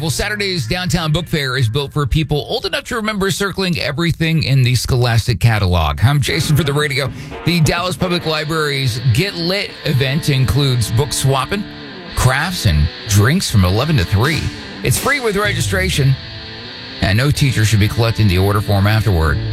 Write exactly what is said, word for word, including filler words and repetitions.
Well, Saturday's Downtown Book Fair is built for people old enough to remember circling everything in the Scholastic catalog. I'm Jason for the radio. The Dallas Public Library's Get Lit event includes book swapping, crafts, and drinks from eleven to three. It's free with registration, and no teacher should be collecting the order form afterward.